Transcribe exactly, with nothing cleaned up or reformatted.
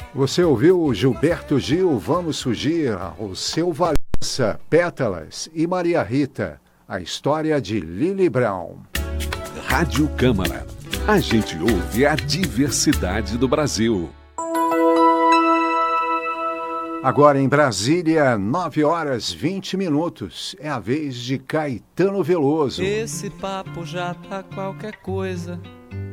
Você ouviu o Gilberto Gil, Vamos Fugir, o Seu Valença, Pétalas e Maria Rita, a história de Lily Brown. Rádio Câmara. A gente ouve a diversidade do Brasil. Agora em Brasília, nove horas e vinte minutos. É a vez de Caetano Veloso. Esse papo já tá qualquer coisa.